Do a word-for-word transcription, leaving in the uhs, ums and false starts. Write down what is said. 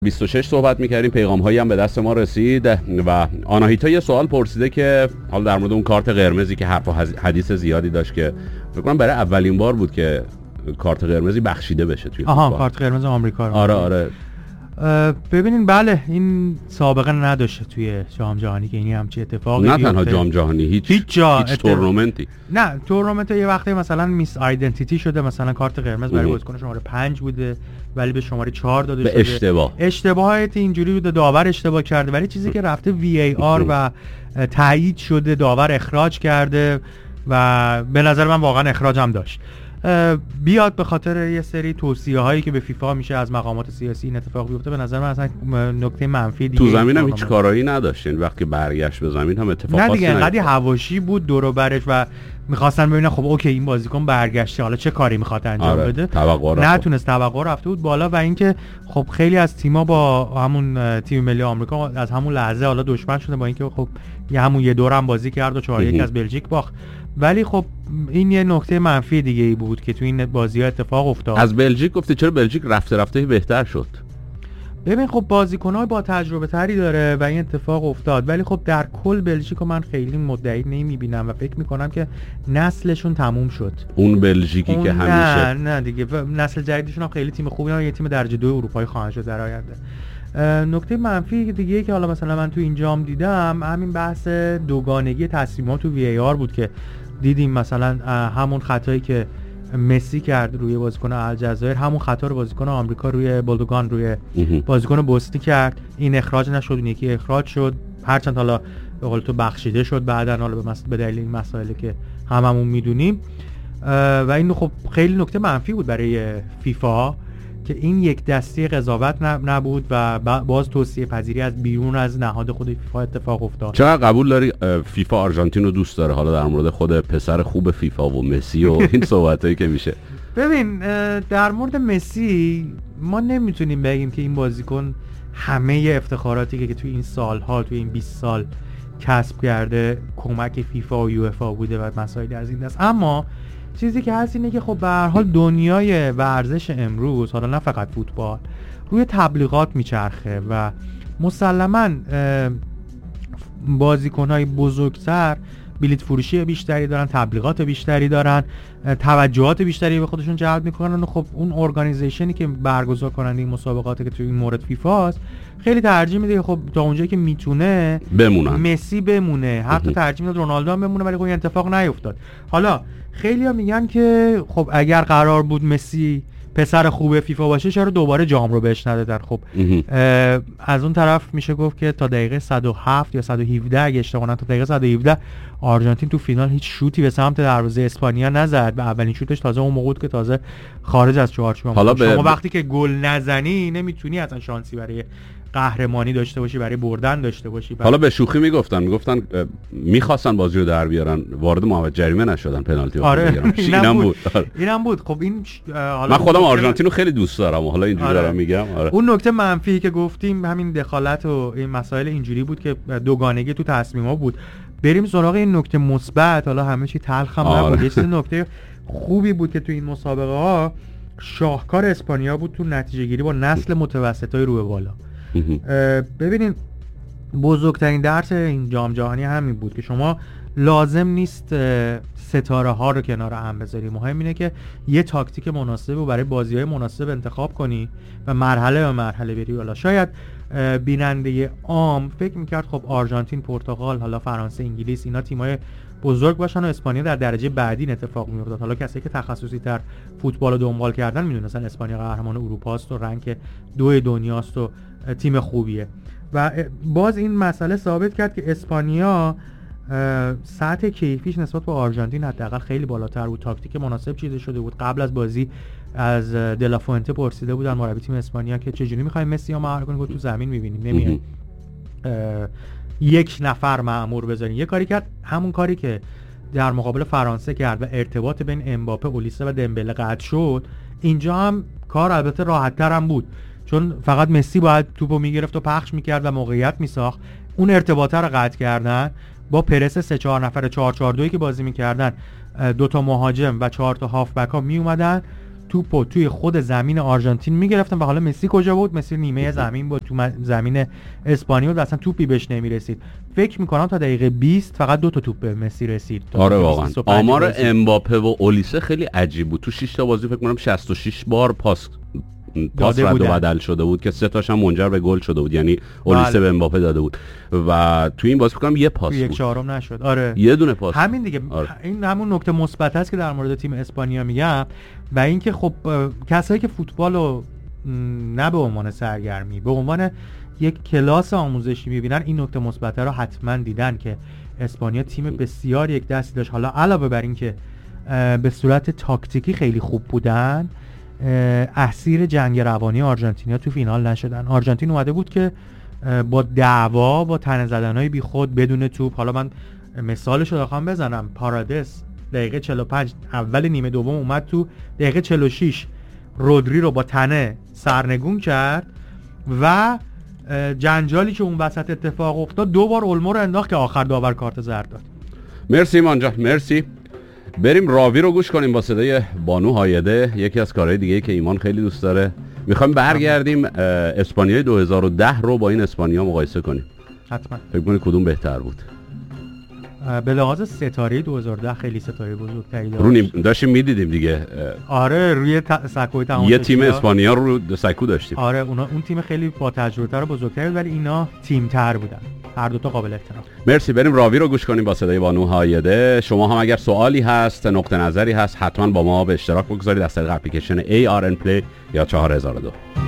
بیست و شش صحبت می‌کردیم، پیغام‌هایی هم به دست ما رسید و آناهیتا یه سوال پرسیده که حالا در مورد اون کارت قرمزی که حرف و حدیث زیادی داشت که فکر کنم برای اولین بار بود که کارت قرمزی بخشیده بشه توی فوتبال. آها، کارت قرمز آمریکا رو. آره آره. ببینین بله این سابقه نداشته توی جام جهانی که اینی همچین اتفاقی نه تنها جام جهانی، هیچ هیچ, جا هیچ تورنمنتی. نه تورنمنت یه وقتی مثلا میس آیدنتیتی شده، مثلا کارت قرمز برای بازیکن شماره پنج بوده ولی به شماره چهار داده شده. به اشتباه. اشتباهات اینجوری بوده، داور اشتباه کرده، ولی چیزی که رفته وی ای آر و تایید شده، داور اخراج کرده و به نظر من واقعا اخراج هم داشت. بیاد به خاطر یه سری توصیه هایی که به فیفا میشه از مقامات سیاسی این اتفاق بیفته، به نظر من اصلا نکته منفی دیگه. تو زمین هم هیچ کارایی نداشتین، وقتی برگشت به زمین هم اتفاقاتی نه دیگه، انقدی حواشی بود دور و برش و میخواستن ببینن خب اوکی این بازیکن برگشته حالا چه کاری میخواد انجام آره، بده. نتونست، توقع رفته بود بالا و اینکه خب خیلی از تیم‌ها با همون تیم ملی آمریکا از همون لحظه حالا دشمن شده، با اینکه خب یه همون یه دور هم بازی کرد و چهار یک از بلژیک باخت، ولی خب این یه نکته منفی دیگه ای بود که تو این بازی‌ها اتفاق افتاد. از بلژیک گفتی چرا بلژیک رفته رفته بهتر شد؟ ببین خب بازیکن‌های با تجربه تری داره و این اتفاق افتاد، ولی خب در کل بلژیکو من خیلی مدعی نمی‌بینم و فکر می‌کنم که نسلشون تموم شد. اون بلژیکی اون که همیشه نه نه دیگه نسل جدیدشون هم خیلی تیم خوبی نه، یه تیم درجه دو اروپایی خواهند شد در آینده. نکته منفی دیگه که حالا مثلا من تو این جام دیدم همین بحث دوگانگی تصمیمات تو وی ای آر بود که دیدیم مثلا همون خطایی که مسی کرد روی بازیکن الجزایر، همون خطا رو بازیکن آمریکا روی بولدوگان روی بازیکن بوسنی کرد، این اخراج نشد، این یکی اخراج شد، هرچند حالا به قول تو بخشیده شد بعداً حالا به به دلیل این مسائلی که هممون میدونیم و این خب خیلی نکته منفی بود برای فیفا که این یک دسته قضاوت نبود و باز توصیه پذیری از بیرون از نهاد خود فیفا اتفاق افتاد. چقدر قبول داری فیفا آرژانتین رو دوست داره حالا در مورد خود پسر خوب فیفا و مسی و این صحبتایی که میشه؟ ببین در مورد مسی ما نمیتونیم بگیم که این بازیکن همه افتخاراتی که توی این سالها توی این بیست سال کسب کرده کمک فیفا و یو اف ا بوده و مسائلی از این دست، اما چیزی که هست اینه که خب به هر حال دنیای ورزش امروز، حالا نه فقط فوتبال، روی تبلیغات میچرخه و مسلماً بازیکن‌های بزرگتر بلیت فروشی بیشتری دارن، تبلیغات بیشتری دارن، توجهات بیشتری به خودشون جلب میکنن و خب اون ارگانیزیشنی که برگزار کنن این مسابقاتی که توی این مورد فیفا است خیلی ترجیح میده خب تا اونجایی که میتونه بمونن، مسی بمونه، حتی ترجیح میده رونالدو هم بمونه، ولی خب این اتفاق نیفتاد. حالا خیلی‌ها میگن که خب اگر قرار بود مسی پسر خوب فیفا باشه چرا دوباره جام رو بهش ندادن؟ خب از اون طرف میشه گفت که تا دقیقه صد و هفت یا صد و هفده اگه اشتباه نکنم تا دقیقه صد و هفده آرژانتین تو فینال هیچ شوتی به سمت دروازه اسپانیا نزد و اولین شوتش تازه اون موقع که تازه خارج از چارچوب. حالا شما وقتی که گل نزنی نمیتونی اصلا شانسی برای قهرمانی داشته باشی، برای بردن داشته باشی. حالا به شوخی میگفتن میگفتن میخواستن بازی رو در بیارن، وارد محوطه جریمه نشدن، پنالتی آره بگیرن. اینم بود اینم بود. خب این حالا من خودم آرژانتین رو خیلی دوست دارم، حالا اینجوری آره. دارم میگم آره. اون نکته منفی که گفتیم همین دخالت و این مسائل اینجوری بود که دوگانگی تو تصمیم‌ها بود. بریم سراغ این نکته مثبت. حالا همه چی تلخ هم آره. نبود. یه چیز نکته خوبی بود که تو این مسابقه ها شاهکار اسپانیا بود تو نتیجه گیری با نسل متوسطای رو به بالا. ببینید بزرگترین درس این جام جهانی همین بود که شما لازم نیست ستاره ها رو کنار هم بذاری، مهم اینه که یه تاکتیک مناسب رو برای بازی های مناسب انتخاب کنی و مرحله به مرحله بری بالا. شاید بیننده عام فکر میکرد خب آرژانتین، پرتغال، حالا فرانسه، انگلیس اینا تیمای بزرگ باشن و اسپانیا در درجه بعدی این اتفاق میافتاد. حالا کسایی که تخصصی تر فوتبال رو دنبال کردن میدونن اسپانیا قهرمان اروپا است و رنک دو دنیاست و تیم خوبیه و باز این مسئله ثابت کرد که اسپانیا سطح کیفیش نسبت به آرژانتین حداقل خیلی بالاتر بود. تاکتیک مناسب چیده شده بود. قبل از بازی از دلافونته پرسیده بودن مربی تیم اسپانیا که چجوری می‌خوایم مسی رو مهار کنیم، گفت تو زمین می‌بینیم نمیاد یک نفر مأمور بذارین. یه کاری کرد، همون کاری که در مقابل فرانسه کرد و ارتباط بین امباپه، اولیسه و دمبله قطع شد. اینجا هم کار البته راحت‌تر هم بود چون فقط مسی باید توپو میگرفت و پخش میکرد و موقعیت میساخت. اون ارتباطه رو قطع کردن با پرس سه چهار نفر چهار چهار دو که بازی میکردن، دو تا مهاجم و چهار تا هافبک ها می اومدن توپو توی خود زمین آرژانتین میگرفتن و حالا مسی کجا بود؟ مسی نیمه زمین بود، تو زمین اسپانیا بود و اصلا توپی بهش نمیرسید. فکر میکنم تا دقیقه بیست فقط دو تا توپ به مسی رسید. آره واقعا آمار امباپه و اولیسه خیلی عجیب بود. تو شش تا بازی فکر کنم شصت و شش بار پاس پاس رد و بدل شده بود که سه تاش هم منجر به گل شده بود، یعنی اولیسه به امباپه داده بود و تو این بازی فکر کنم یه پاس یک بود، چهارم نشد. آره یه دونه پاس همین دیگه. آره. این همون نکته مثبت است که در مورد تیم اسپانیا میگم و اینکه خب کسایی که فوتبالو نه به عنوان سرگرمی، به عنوان یک کلاس آموزشی میبینن، این نکته مثبت رو حتما دیدن که اسپانیا تیم بسیار یک دستی داشت. حالا علاوه بر این که به صورت تاکتیکی خیلی خوب بودن، اسیر جنگ روانی آرژانتینیا تو فینال نشدن. آرژانتین اومده بود که با دعوا، با تنه زدنهای بی خود بدون توپ، حالا من مثالش رو بخوام بزنم، پارادس دقیقه چهل و پنج اول نیمه دوم اومد تو، دقیقه چهل و شش رودری رو با تنه سرنگون کرد و جنجالی که اون وسط اتفاق افتاد دو بار اولمو رو انداخت که آخر داور کارت زرد داد. مرسی ایمان جان، مرسی. بریم راوی رو گوش کنیم با صدای بانو هایده، یکی از کارهای دیگه که ایمان خیلی دوست داره. میخوایم برگردیم اسپانیای دو هزار و ده رو با این اسپانیا مقایسه کنیم. حتما. فکر کنید کدوم بهتر بود؟ به لحاظ ستاره دو هزار و ده خیلی ستاره بزرگتری داشت. رو نیم داشتیم میدیدیم دیگه. آره روی ت... سکوی تماشاگرها یه تیم اسپانیا رو سکو داشتیم. آره اونا اون تیم خیلی با تجربه‌تر و بزرگتر بود، ولی اینا تیم تر بودن. هر دو تا قابل احترام. مرسی. بریم راوی رو گوش کنیم با صدای بانو هایده. شما هم اگر سوالی هست، نقطه نظری هست، حتما با ما به اشتراک بگذارید از طریق اپلیکیشن ای آر ان Play یا چهار هزار و دو.